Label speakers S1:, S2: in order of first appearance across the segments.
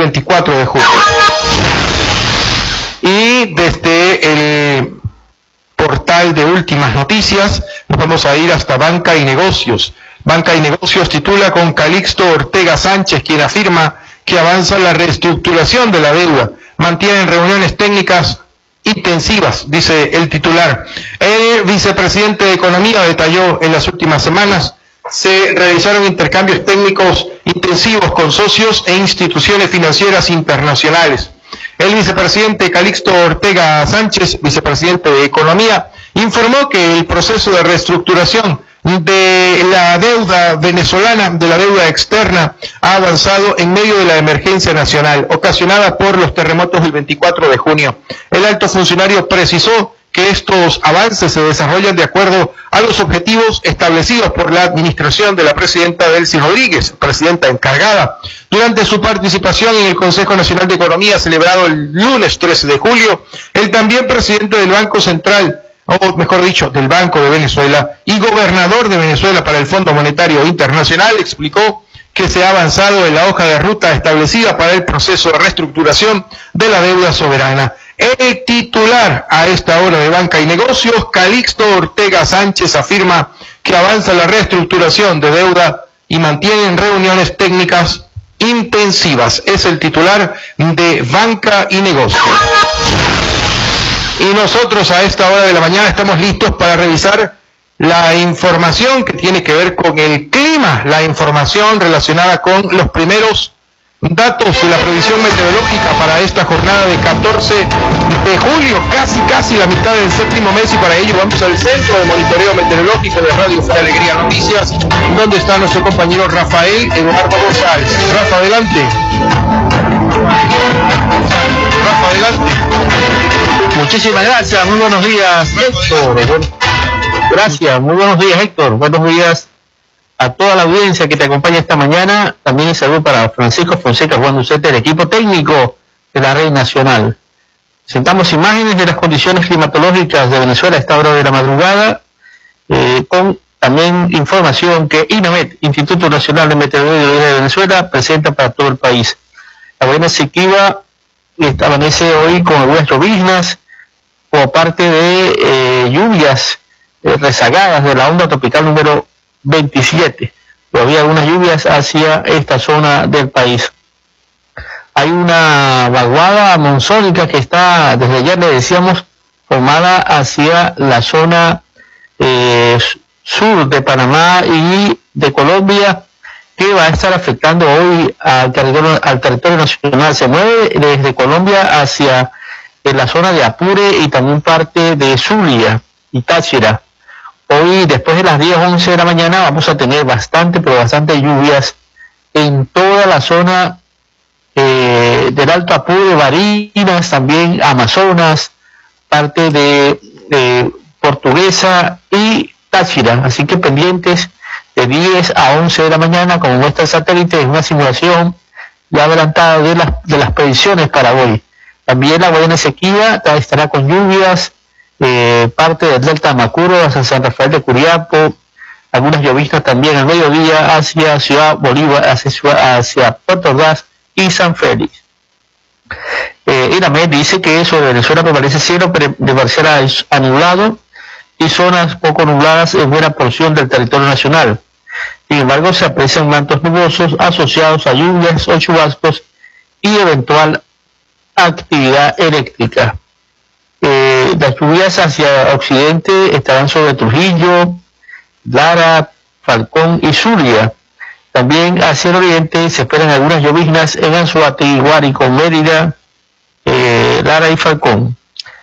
S1: 24 de julio. Y desde el portal de Últimas Noticias nos vamos a ir hasta Banca y Negocios. Banca y Negocios titula con Calixto Ortega Sánchez, quien afirma que avanza la reestructuración de la deuda. Mantienen reuniones técnicas intensivas, dice el titular. El vicepresidente de Economía detalló en las últimas semanas se realizaron intercambios técnicos intensivos con socios e instituciones financieras internacionales. El vicepresidente Calixto Ortega Sánchez, vicepresidente de Economía, informó que el proceso de reestructuración de la deuda venezolana, de la deuda externa, ha avanzado en medio de la emergencia nacional ocasionada por los terremotos del 24 de junio. El alto funcionario precisó que estos avances se desarrollan de acuerdo a los objetivos establecidos por la administración de la presidenta Delcy Rodríguez, presidenta encargada. Durante su participación en el Consejo Nacional de Economía celebrado el lunes 13 de julio, el también presidente del Banco Central, o mejor dicho, del Banco de Venezuela y gobernador de Venezuela para el Fondo Monetario Internacional, explicó que se ha avanzado en la hoja de ruta establecida para el proceso de reestructuración de la deuda soberana. El titular a esta hora de Banca y Negocios, Calixto Ortega Sánchez, afirma que avanza la reestructuración de deuda y mantienen reuniones técnicas intensivas. Es el titular de Banca y Negocios. Y nosotros a esta hora de la mañana estamos listos para revisar la información que tiene que ver con el clima, la información relacionada con los primeros datos de la previsión meteorológica para esta jornada de 14 de julio, casi la mitad del séptimo mes, y para ello vamos al Centro de Monitoreo Meteorológico de Radio Fe Alegría Noticias, donde está nuestro compañero Rafael Eduardo González. Rafa, adelante. Rafa, adelante.
S2: Muchísimas gracias, muy buenos días, Héctor. Gracias, muy buenos días, Héctor. Buenos días a toda la audiencia que te acompaña esta mañana. También un saludo para Francisco Fonseca, Juan Ducete, el equipo técnico de la Red Nacional. Presentamos imágenes de las condiciones climatológicas de Venezuela a esta hora de la madrugada, con también información que INAMET, Instituto Nacional de Meteorología de Venezuela, presenta para todo el país. La buena sequía amanece hoy con algunas lloviznas como parte de lluvias rezagadas de la onda tropical número 27. Todavía algunas lluvias hacia esta zona del país. Hay una vaguada monzónica que está, desde ayer le decíamos, formada hacia la zona sur de Panamá y de Colombia, que va a estar afectando hoy al territorio nacional. Se mueve desde Colombia hacia la zona de Apure y también parte de Zulia y Táchira. Hoy, después de las 10 o 11 de la mañana, vamos a tener bastante lluvias en toda la zona del Alto Apure, Barinas, también Amazonas, parte de Portuguesa y Táchira. Así que pendientes de 10 a 11 de la mañana, como muestra el satélite, es una simulación ya adelantada de las predicciones para hoy. También la buena sequía estará con lluvias, parte del delta de Macuro hacia San Rafael de Curiapo, algunas lloviznas también al mediodía hacia Ciudad Bolívar, hacia Puerto Ordaz y San Félix. INAMET dice que sobre Venezuela prevalece cielo de parcial a nublado y zonas poco nubladas en buena porción del territorio nacional. Sin embargo, se aprecian mantos nubosos asociados a lluvias o chubascos y eventual actividad eléctrica. Las lluvias hacia occidente estarán sobre Trujillo, Lara, Falcón y Zulia. También hacia el oriente se esperan algunas lloviznas en Anzoátegui, Guárico, Mérida, Lara y Falcón.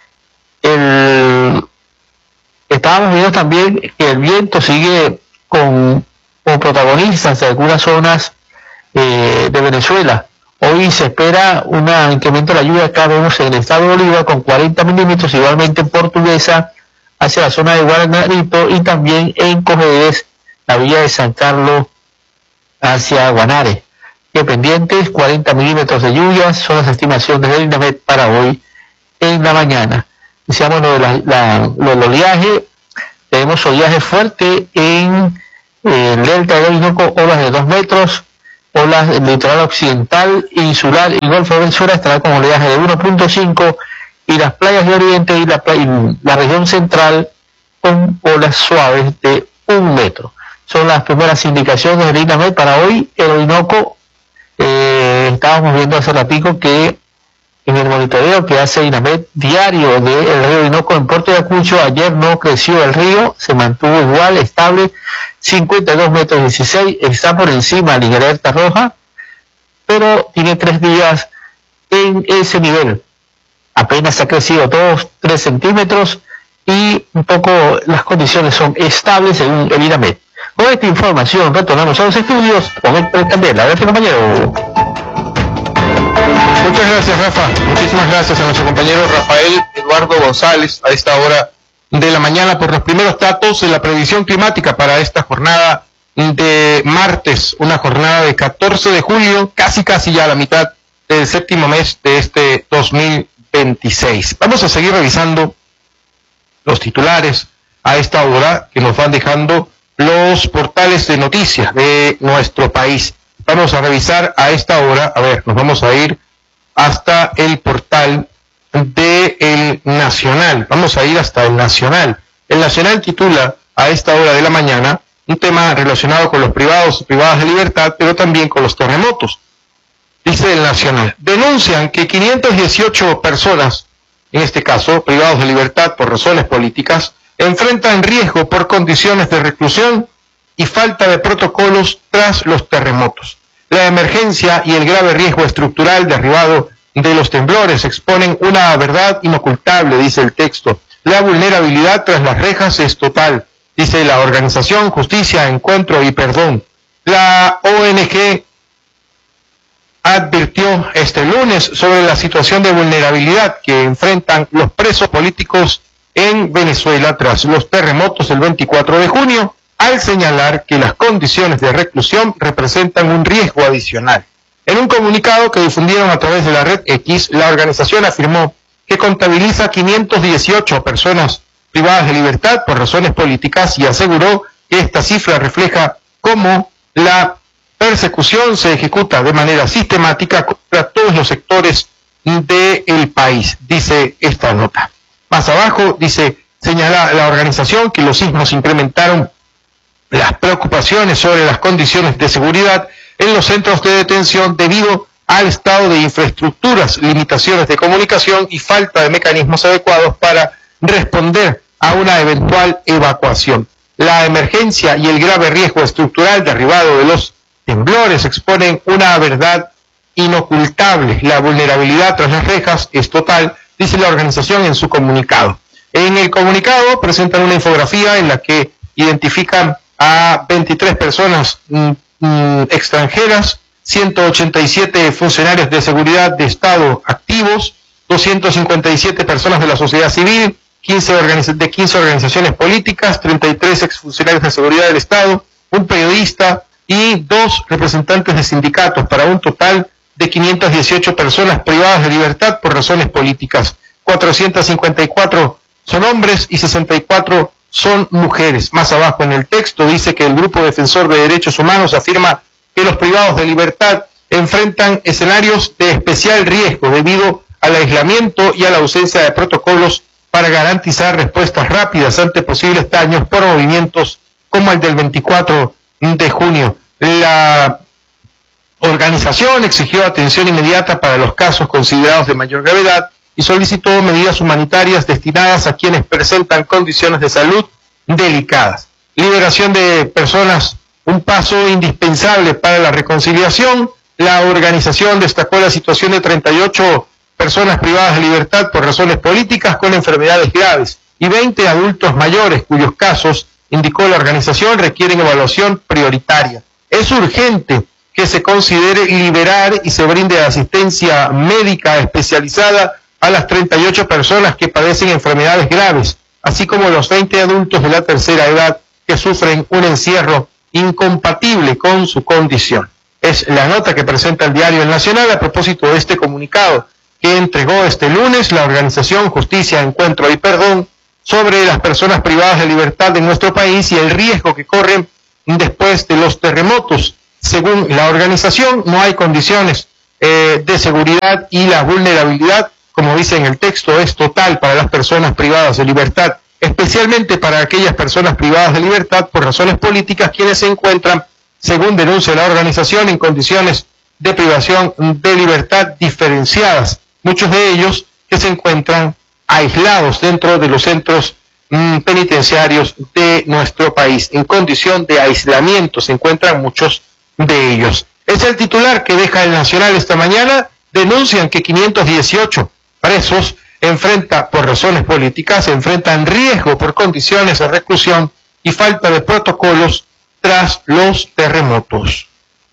S2: Estábamos viendo también que el viento sigue como protagonistas de algunas zonas de Venezuela. Hoy se espera un incremento de la lluvia, acá vemos en el estado de Bolívar con 40 milímetros, igualmente en Portuguesa, hacia la zona de Guanarito y también en Cojedes, la villa de San Carlos hacia Guanare. Que pendientes, 40 milímetros de lluvias son las estimaciones del INAMET para hoy en la mañana. Decíamos lo del oleaje, tenemos oleaje fuerte en el delta del Orinoco, olas de 2 metros, olas del litoral occidental, insular y Golfo del Sur estará con oleaje de 1.5 y las playas de Oriente y la región central con olas suaves de 1 metro. Son las primeras indicaciones del INAMED para hoy. El Orinoco, estábamos viendo hace ratico que en el monitoreo que hace INAMED diario del río Orinoco en Puerto Ayacucho, ayer no creció el río, se mantuvo igual, estable, 52 metros 16, está por encima de la alerta roja, pero tiene 3 días en ese nivel. Apenas ha crecido 2-3 centímetros y un poco las condiciones son estables según el INAMED. Con esta información retornamos a los estudios con Héctor Candela. Gracias, compañero.
S1: Muchas gracias, Rafa. Muchísimas gracias a nuestro compañero Rafael Eduardo González a esta hora de la mañana por los primeros datos de la previsión climática para esta jornada de martes, una jornada de 14 de julio, casi ya a la mitad del séptimo mes de este 2026. Vamos a seguir revisando los titulares a esta hora que nos van dejando los portales de noticias de nuestro país. Vamos a revisar a esta hora, nos vamos a ir hasta el portal de El Nacional. Vamos a ir hasta El Nacional. El Nacional titula a esta hora de la mañana un tema relacionado con los privados y privadas de libertad, pero también con los terremotos. Dice El Nacional, denuncian que 518 personas, en este caso privados de libertad por razones políticas, enfrentan riesgo por condiciones de reclusión y falta de protocolos tras los terremotos. La emergencia y el grave riesgo estructural derivado de los temblores exponen una verdad inocultable, dice el texto. La vulnerabilidad tras las rejas es total, dice la organización Justicia, Encuentro y Perdón. La ONG advirtió este lunes sobre la situación de vulnerabilidad que enfrentan los presos políticos en Venezuela tras los terremotos del 24 de junio, al señalar que las condiciones de reclusión representan un riesgo adicional. En un comunicado que difundieron a través de la red X, la organización afirmó que contabiliza 518 personas privadas de libertad por razones políticas y aseguró que esta cifra refleja cómo la persecución se ejecuta de manera sistemática contra todos los sectores del país, dice esta nota. Más abajo señala la organización que los sismos incrementaron las preocupaciones sobre las condiciones de seguridad en los centros de detención debido al estado de infraestructuras, limitaciones de comunicación y falta de mecanismos adecuados para responder a una eventual evacuación. La emergencia y el grave riesgo estructural derivado de los temblores exponen una verdad inocultable. La vulnerabilidad tras las rejas es total, dice la organización en su comunicado. En el comunicado presentan una infografía en la que identifican a 23 personas extranjeras, 187 funcionarios de seguridad de Estado activos, 257 personas de la sociedad civil, 15 organizaciones políticas, 33 exfuncionarios de seguridad del Estado, un periodista y 2 representantes de sindicatos, para un total de 518 personas privadas de libertad por razones políticas. 454 son hombres y 64 son mujeres. Más abajo en el texto dice que el Grupo Defensor de Derechos Humanos afirma que los privados de libertad enfrentan escenarios de especial riesgo debido al aislamiento y a la ausencia de protocolos para garantizar respuestas rápidas ante posibles daños por movimientos como el del 24 de junio. La organización exigió atención inmediata para los casos considerados de mayor gravedad y solicitó medidas humanitarias destinadas a quienes presentan condiciones de salud delicadas. Liberación de personas, un paso indispensable para la reconciliación. La organización destacó la situación de 38 personas privadas de libertad por razones políticas con enfermedades graves y 20 adultos mayores cuyos casos, indicó la organización, requieren evaluación prioritaria. Es urgente que se considere liberar y se brinde asistencia médica especializada a las 38 personas que padecen enfermedades graves, así como los 20 adultos de la tercera edad que sufren un encierro incompatible con su condición. Es la nota que presenta el diario El Nacional a propósito de este comunicado que entregó este lunes la organización Justicia, Encuentro y Perdón sobre las personas privadas de libertad en nuestro país y el riesgo que corren después de los terremotos. Según la organización, no hay condiciones de seguridad y la vulnerabilidad, como dice en el texto, es total para las personas privadas de libertad, especialmente para aquellas personas privadas de libertad por razones políticas, quienes se encuentran, según denuncia la organización, en condiciones de privación de libertad diferenciadas, muchos de ellos que se encuentran aislados dentro de los centros penitenciarios de nuestro país. En condición de aislamiento se encuentran muchos de ellos. Es el titular que deja el Nacional esta mañana. Denuncian que 518 presos por razones políticas, enfrentan riesgo por condiciones de reclusión y falta de protocolos tras los terremotos.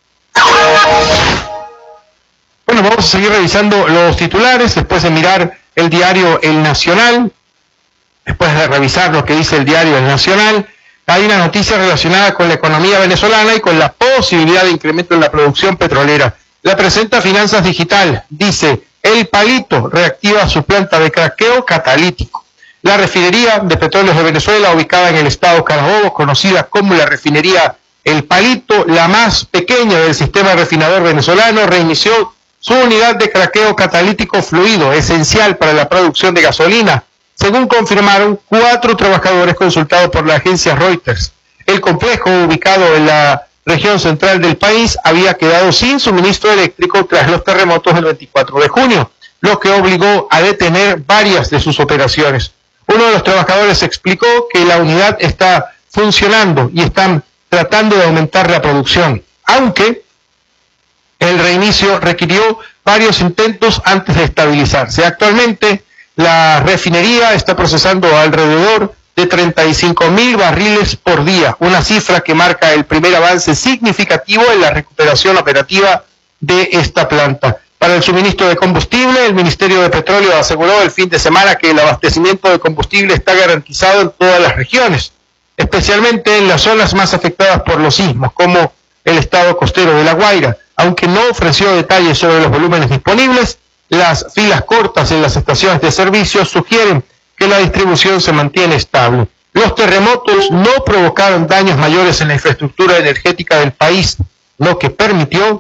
S1: Bueno, vamos a seguir revisando los titulares después de mirar el diario El Nacional. Después de revisar lo que dice el diario El Nacional, hay una noticia relacionada con la economía venezolana y con la posibilidad de incremento en la producción petrolera. La presenta Finanzas Digital. Dice, El Palito reactiva su planta de craqueo catalítico. La refinería de petróleos de Venezuela, ubicada en el estado Carabobo, conocida como la refinería El Palito, la más pequeña del sistema refinador venezolano, reinició su unidad de craqueo catalítico fluido, esencial para la producción de gasolina, según confirmaron 4 trabajadores consultados por la agencia Reuters. El complejo, ubicado en la región central del país, había quedado sin suministro eléctrico tras los terremotos del 24 de junio, lo que obligó a detener varias de sus operaciones. Uno de los trabajadores explicó que la unidad está funcionando y están tratando de aumentar la producción, aunque el reinicio requirió varios intentos antes de estabilizarse. Actualmente, la refinería está procesando alrededor de 35.000 barriles por día, una cifra que marca el primer avance significativo en la recuperación operativa de esta planta. Para el suministro de combustible, el Ministerio de Petróleo aseguró el fin de semana que el abastecimiento de combustible está garantizado en todas las regiones, especialmente en las zonas más afectadas por los sismos, como el estado costero de La Guaira. Aunque no ofreció detalles sobre los volúmenes disponibles, las filas cortas en las estaciones de servicio sugieren que la distribución se mantiene estable. Los terremotos no provocaron daños mayores en la infraestructura energética del país, lo que permitió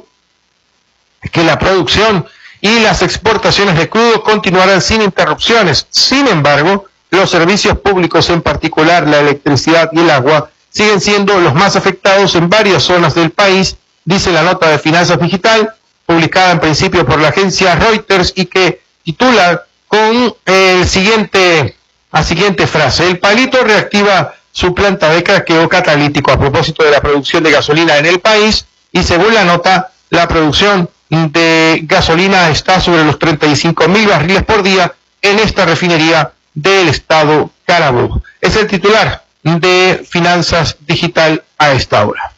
S1: que la producción y las exportaciones de crudo continuaran sin interrupciones. Sin embargo, los servicios públicos, en particular la electricidad y el agua, siguen siendo los más afectados en varias zonas del país, dice la nota de Finanzas Digital, publicada en principio por la agencia Reuters y que titula con la siguiente frase: El Palito reactiva su planta de craqueo catalítico a propósito de la producción de gasolina en el país, y según la nota, la producción de gasolina está sobre los 35.000 barriles por día en esta refinería del estado Carabobo. Es el titular de Finanzas Digital a esta hora.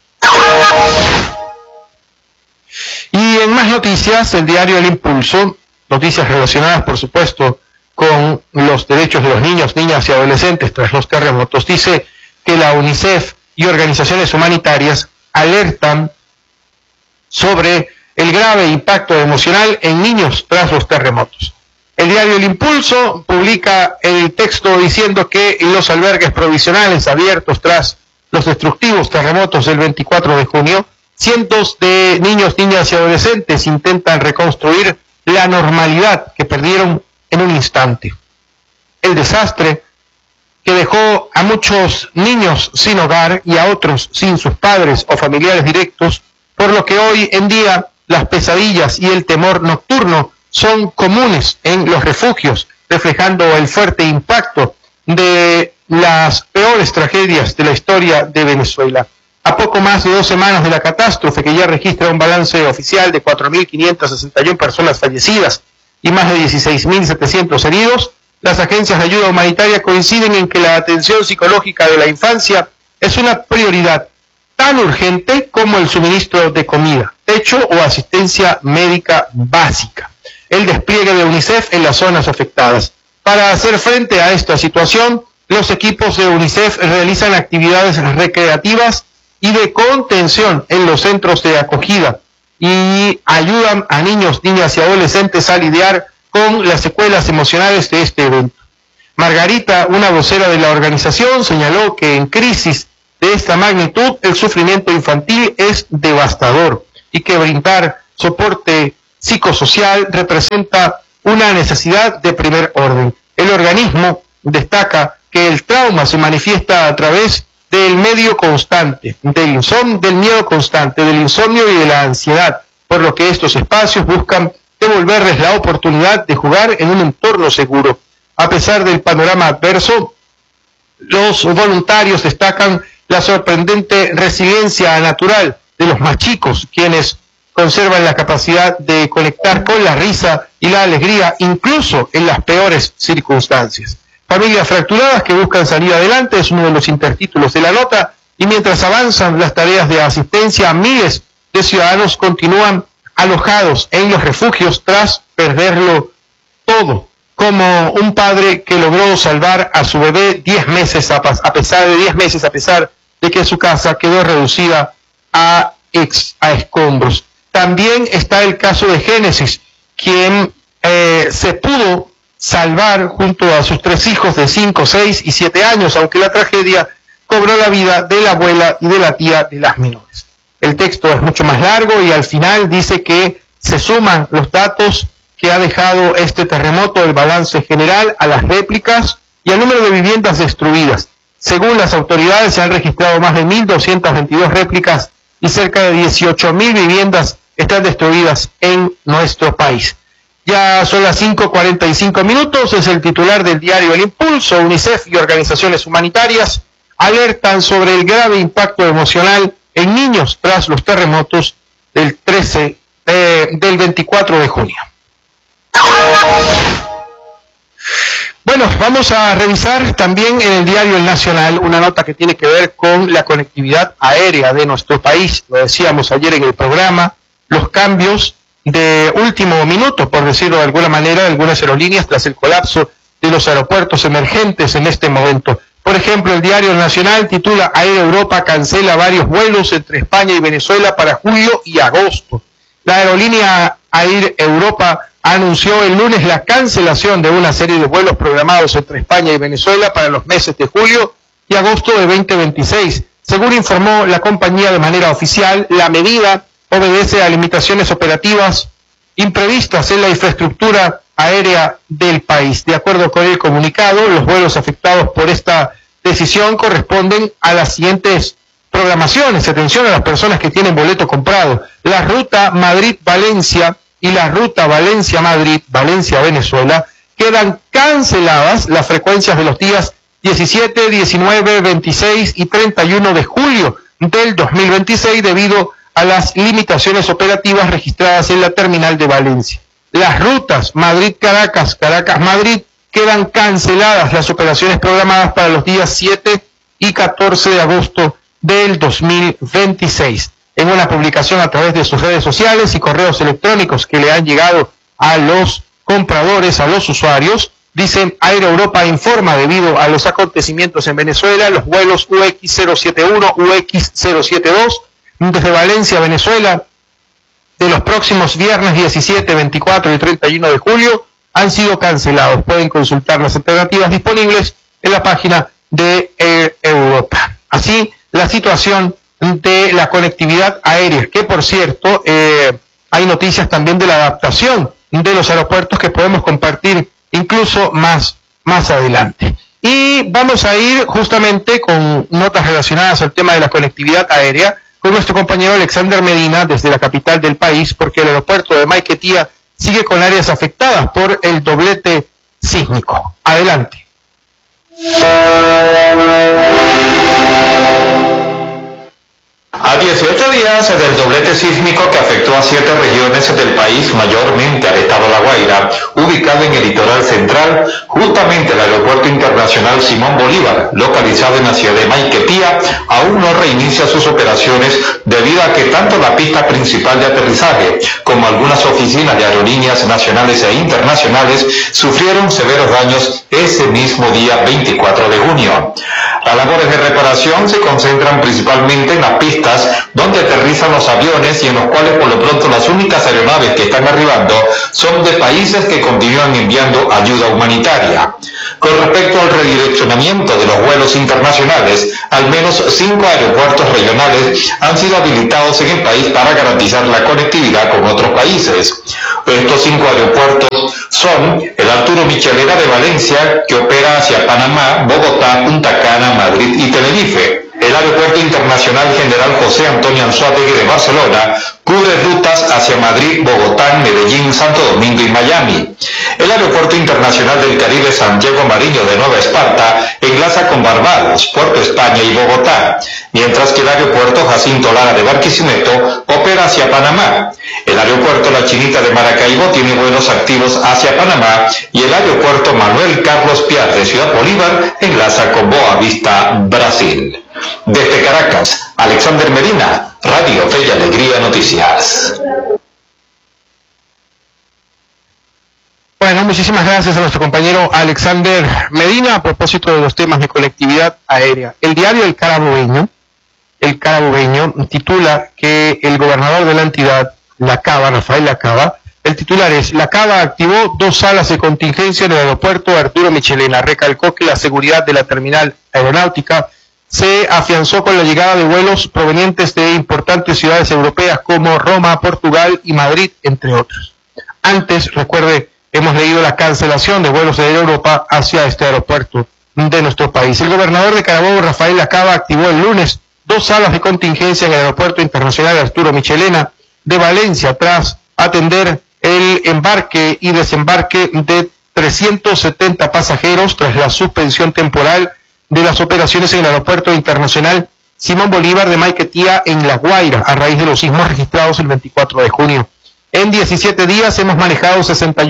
S1: Y en más noticias, el diario El Impulso, noticias relacionadas por supuesto con los derechos de los niños, niñas y adolescentes tras los terremotos, dice que la UNICEF y organizaciones humanitarias alertan sobre el grave impacto emocional en niños tras los terremotos. El diario El Impulso publica el texto diciendo que en los albergues provisionales abiertos tras los destructivos terremotos del 24 de junio, cientos de niños, niñas y adolescentes intentan reconstruir la normalidad que perdieron en un instante. El desastre que dejó a muchos niños sin hogar y a otros sin sus padres o familiares directos, por lo que hoy en día las pesadillas y el temor nocturno son comunes en los refugios, reflejando el fuerte impacto de las peores tragedias de la historia de Venezuela. A poco más de 2 semanas de la catástrofe, que ya registra un balance oficial de 4.561 personas fallecidas y más de 16.700 heridos, las agencias de ayuda humanitaria coinciden en que la atención psicológica de la infancia es una prioridad tan urgente como el suministro de comida, techo o asistencia médica básica. El despliegue de UNICEF en las zonas afectadas. Para hacer frente a esta situación, los equipos de UNICEF realizan actividades recreativas y de contención en los centros de acogida y ayudan a niños, niñas y adolescentes a lidiar con las secuelas emocionales de este evento. Margarita, una vocera de la organización, señaló que en crisis de esta magnitud, el sufrimiento infantil es devastador y que brindar soporte psicosocial representa una necesidad de primer orden. El organismo destaca que el trauma se manifiesta a través del medio constante, del miedo constante, del insomnio y de la ansiedad, por lo que estos espacios buscan devolverles la oportunidad de jugar en un entorno seguro. A pesar del panorama adverso, los voluntarios destacan la sorprendente resiliencia natural de los más chicos, quienes conservan la capacidad de conectar con la risa y la alegría, incluso en las peores circunstancias. Familias fracturadas que buscan salir adelante es uno de los intertítulos de la nota, y mientras avanzan las tareas de asistencia, miles de ciudadanos continúan alojados en los refugios tras perderlo todo, como un padre que logró salvar a su bebé 10 meses a pesar de que su casa quedó reducida a escombros. También está el caso de Génesis, quien se pudo salvar junto a sus 3 hijos de 5, 6 y 7 años, aunque la tragedia cobró la vida de la abuela y de la tía de las menores. El texto es mucho más largo y al final dice que se suman los datos que ha dejado este terremoto, el balance general, a las réplicas y al número de viviendas destruidas. Según las autoridades, se han registrado más de 1.222 réplicas y cerca de 18.000 viviendas están destruidas en nuestro país. Ya son las 5:45 minutos, es el titular del diario El Impulso. UNICEF y organizaciones humanitarias alertan sobre el grave impacto emocional en niños tras los terremotos del 24 de junio. Bueno, vamos a revisar también en el diario El Nacional una nota que tiene que ver con la conectividad aérea de nuestro país. Lo decíamos ayer en el programa, los cambios de último minuto, por decirlo de alguna manera, de algunas aerolíneas tras el colapso de los aeropuertos emergentes en este momento. Por ejemplo, el diario El Nacional titula: Air Europa cancela varios vuelos entre España y Venezuela para julio y agosto. La aerolínea Air Europa anunció el lunes la cancelación de una serie de vuelos programados entre España y Venezuela para los meses de julio y agosto de 2026. Según informó la compañía de manera oficial, la medida obedece a limitaciones operativas imprevistas en la infraestructura aérea del país. De acuerdo con el comunicado, los vuelos afectados por esta decisión corresponden a las siguientes programaciones. Atención a las personas que tienen boleto comprado: la ruta Madrid-Valencia y la ruta Valencia-Madrid, Valencia-Venezuela, quedan canceladas las frecuencias de los días 17, 19, 26 y 31 de julio del 2026 debido a las limitaciones operativas registradas en la terminal de Valencia. Las rutas Madrid-Caracas, Caracas-Madrid quedan canceladas las operaciones programadas para los días 7 y 14 de agosto del 2026. En una publicación a través de sus redes sociales y correos electrónicos que le han llegado a los compradores, a los usuarios, dicen: Air Europa informa, debido a los acontecimientos en Venezuela, los vuelos UX071, UX072 desde Valencia, Venezuela, de los próximos viernes 17, 24 y 31 de julio han sido cancelados. Pueden consultar las alternativas disponibles en la página de Air Europa. Así, la situación de la conectividad aérea, que por cierto, hay noticias también de la adaptación de los aeropuertos que podemos compartir incluso más adelante. Y vamos a ir justamente con notas relacionadas al tema de la conectividad aérea con nuestro compañero Alexander Medina desde la capital del país, porque el aeropuerto de Maiquetía sigue con áreas afectadas por el doblete sísmico. Adelante.
S3: A 18 días del doblete sísmico que afectó a 7 regiones del país, mayormente al estado de La Guaira, ubicado en el litoral central, justamente el Aeropuerto Internacional Simón Bolívar, localizado en la ciudad de Maiquetía, aún no reinicia sus operaciones debido a que tanto la pista principal de aterrizaje como algunas oficinas de aerolíneas nacionales e internacionales sufrieron severos daños ese mismo día 24 de junio. Las labores de reparación se concentran principalmente en las pistas donde aterrizan los aviones y en los cuales por lo pronto las únicas aeronaves que están arribando son de países que continúan enviando ayuda humanitaria. Con respecto al redireccionamiento de los vuelos internacionales, al menos 5 aeropuertos regionales han sido habilitados en el país para garantizar la conectividad con otros países. Estos 5 aeropuertos son el Arturo Michelena de Valencia, que opera hacia Panamá, Bogotá, Punta Cana, Madrid y Tenerife. El Aeropuerto Internacional General José Antonio Anzoátegui de Barcelona cubre rutas hacia Madrid, Bogotá, Medellín, Santo Domingo y Miami. El Aeropuerto Internacional del Caribe San Diego Mariño de Nueva Esparta enlaza con Barbados, Puerto España y Bogotá, mientras que el Aeropuerto Jacinto Lara de Barquisimeto opera hacia Panamá. El Aeropuerto La Chinita de Maracaibo tiene vuelos activos hacia Panamá y el Aeropuerto Manuel Carlos Piar de Ciudad Bolívar enlaza con Boa Vista, Brasil. Desde Caracas, Alexander Medina, Radio Fe y Alegría Noticias.
S1: Bueno, muchísimas gracias a nuestro compañero Alexander Medina a propósito de los temas de conectividad aérea. El diario El Carabobeño titula que el gobernador de la entidad, Lacaba, Rafael Lacaba, el titular es: Lacaba activó 2 salas de contingencia en el aeropuerto Arturo Michelena. Recalcó que la seguridad de la terminal aeronáutica se afianzó con la llegada de vuelos provenientes de importantes ciudades europeas como Roma, Portugal y Madrid, entre otros. Antes, recuerde, hemos leído la cancelación de vuelos de Air Europa hacia este aeropuerto de nuestro país. El gobernador de Carabobo, Rafael Lacaba, activó el lunes 2 salas de contingencia en el Aeropuerto Internacional Arturo Michelena de Valencia tras atender el embarque y desembarque de 370 pasajeros tras la suspensión temporal de las operaciones en el Aeropuerto Internacional Simón Bolívar de Maiquetía en La Guaira a raíz de los sismos registrados el 24 de junio. En 17 días hemos manejado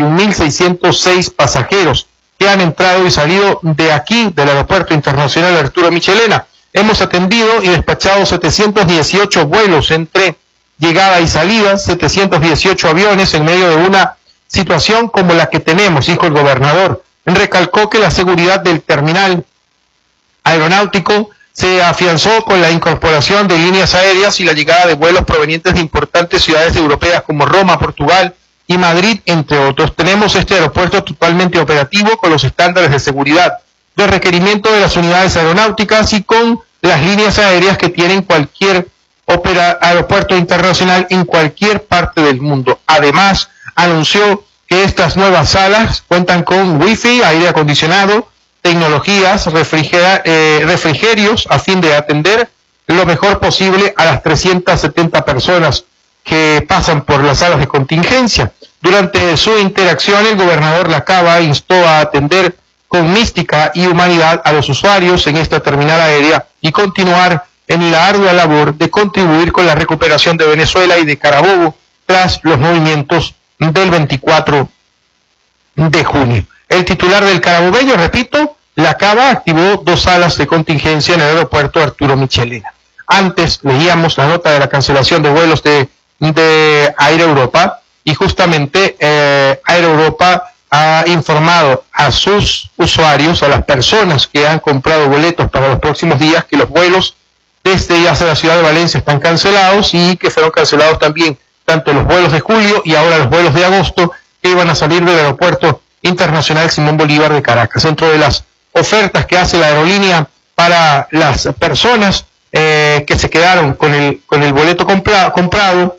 S1: 61.606 pasajeros que han entrado y salido de aquí, del Aeropuerto Internacional Arturo Michelena. Hemos atendido y despachado 718 vuelos entre llegada y salida, 718 aviones en medio de una situación como la que tenemos, dijo el gobernador. Recalcó que la seguridad del terminal aeronáutico se afianzó con la incorporación de líneas aéreas y la llegada de vuelos provenientes de importantes ciudades europeas como Roma, Portugal y Madrid, entre otros. Tenemos este aeropuerto totalmente operativo con los estándares de seguridad, de requerimiento de las unidades aeronáuticas y con las líneas aéreas que tienen cualquier aeropuerto internacional en cualquier parte del mundo. Además, anunció que estas nuevas salas cuentan con wifi, aire acondicionado, tecnologías, refrigerios a fin de atender lo mejor posible a las 370 personas que pasan por las salas de contingencia. Durante su interacción, el gobernador Lacaba instó a atender con mística y humanidad a los usuarios en esta terminal aérea y continuar en la ardua labor de contribuir con la recuperación de Venezuela y de Carabobo tras los movimientos del 24 de junio. El titular del Carabobeño, repito, Lacaba activó 2 salas de contingencia en el aeropuerto Arturo Michelena. Antes leíamos la nota de la cancelación de vuelos de Air Europa y justamente Air Europa ha informado a sus usuarios, a las personas que han comprado boletos para los próximos días, que los vuelos desde y hacia la ciudad de Valencia están cancelados y que fueron cancelados también tanto los vuelos de julio y ahora los vuelos de agosto que iban a salir del aeropuerto internacional Simón Bolívar de Caracas. Dentro de las ofertas que hace la aerolínea para las personas que se quedaron con el boleto comprado,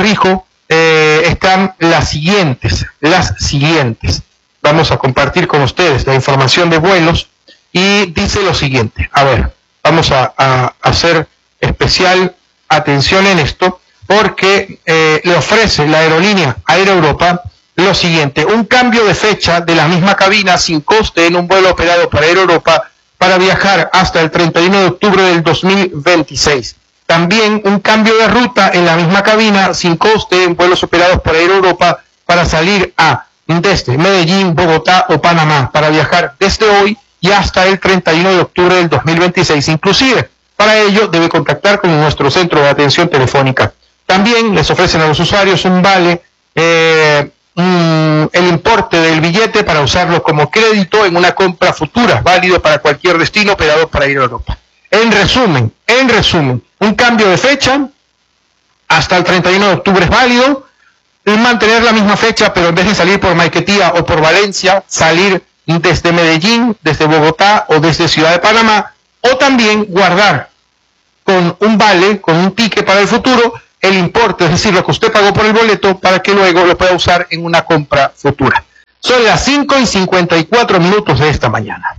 S1: están las siguientes. Vamos a compartir con ustedes la información de vuelos y dice lo siguiente. A ver, vamos a hacer especial atención en esto porque le ofrece la aerolínea Air Europa lo siguiente: un cambio de fecha de la misma cabina sin coste en un vuelo operado por Air Europa para viajar hasta el 31 de octubre del 2026. También un cambio de ruta en la misma cabina sin coste en vuelos operados por Air Europa para salir desde Medellín, Bogotá o Panamá para viajar desde hoy y hasta el 31 de octubre del 2026. Inclusive, para ello debe contactar con nuestro centro de atención telefónica. También les ofrecen a los usuarios un vale, el importe del billete billete para usarlo como crédito en una compra futura, válido para cualquier destino operador para ir a Europa. En resumen, un cambio de fecha hasta el 31 de octubre es válido, y mantener la misma fecha, pero en vez de salir por Maiquetía o por Valencia, salir desde Medellín, desde Bogotá o desde Ciudad de Panamá, o también guardar con un vale, con un ticket para el futuro, el importe, es decir, lo que usted pagó por el boleto, para que luego lo pueda usar en una compra futura. Son las 5:54 de esta mañana.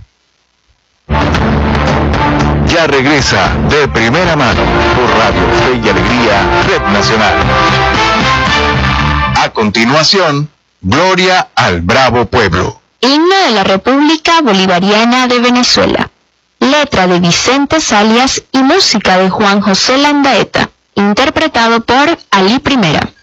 S4: Ya regresa De Primera Mano por Radio Fe y Alegría, Red Nacional. A continuación, Gloria al Bravo Pueblo.
S5: Himno de la República Bolivariana de Venezuela. Letra de Vicente Salias y música de Juan José Landaeta. Interpretado por Ali Primera.